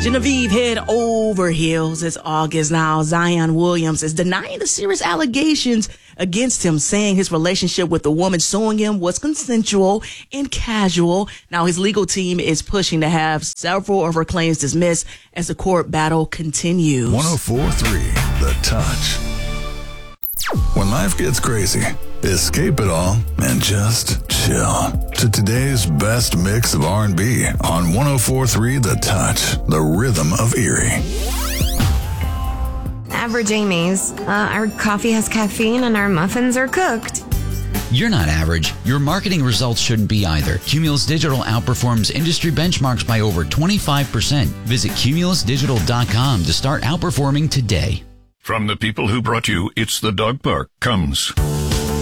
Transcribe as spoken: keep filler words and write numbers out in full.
Genevieve head over heels. It's August now. Zion Williams is denying the serious allegations against him, saying his relationship with the woman suing him was consensual and casual. Now his legal team is pushing to have several of her claims dismissed as the court battle continues. one oh four point three The Touch. When life gets crazy, escape it all and just chill to today's best mix of R and B on one oh four point three The Touch, the rhythm of Erie. Average Amy's. Uh, our coffee has caffeine and our muffins are cooked. You're not average. Your marketing results shouldn't be either. Cumulus Digital outperforms industry benchmarks by over twenty-five percent. Visit cumulus digital dot com to start outperforming today. From the people who brought you It's the Dog Park comes